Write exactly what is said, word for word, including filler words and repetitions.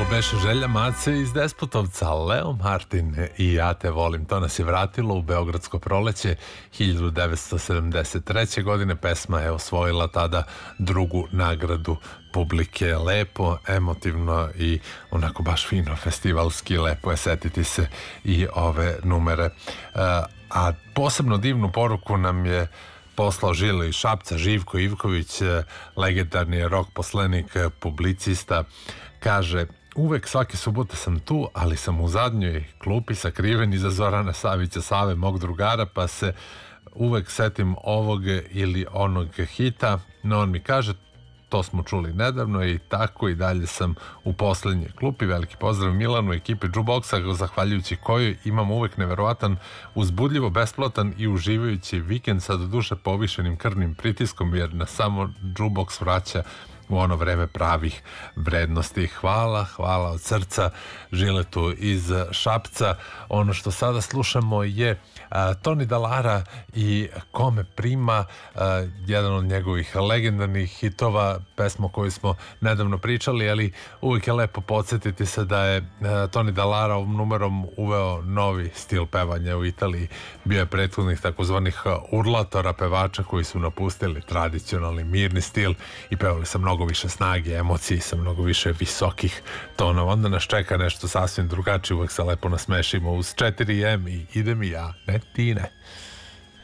beše želja Mace iz Despotovca, Leo Martin i Ja te volim. To nas je vratilo u Beogradsko proleće hiljadu devetsto sedamdeset treće. godine. Pesma je osvojila tada drugu nagradu publike. Lepo, emotivno i onako baš fino, festivalski. Lepo je setiti se i ove numere. A posebno divnu poruku nam je poslao Žile iz Šapca, Živko Ivković, legendarni rock poslanik, publicista. Kaže: uvek svake subote sam tu, ali sam u zadnjoj klupi sakriven iza Zorana Savića, Save, mog drugara, pa se uvek setim ovog ili onog hita, no on mi kaže: to smo čuli nedavno, i tako i dalje sam u poslednjoj klupi. Veliki pozdrav Milanu, ekipe Jukeboxa, zahvaljujući kojoj imam uvek neverovatan, uzbudljivo besplatan i uživajući vikend sa doduše povišenim krvnim pritiskom, jer na samo Jukebox vraća u ono vreme pravih vrednosti. Hvala, hvala od srca Žiletu iz Šapca. Ono što sada slušamo je a, Toni Dallara i Kome prima, a, jedan od njegovih legendarnih hitova, pesmu koju smo nedavno pričali, ali uvijek je lepo podsjetiti se da je a, Toni Dallara ovom numerom uveo novi stil pevanja u Italiji. Bio je prethodnih takozvanih urlatora, pevača koji su napustili tradicionalni mirni stil i pevali sa mnogo više snage, emocije, sa mnogo više visokih tonova. Onda nas čeka nešto sasvim drugačije, uvek se lepo nasmešimo uz četiri em i idem i ja, ne ti ne.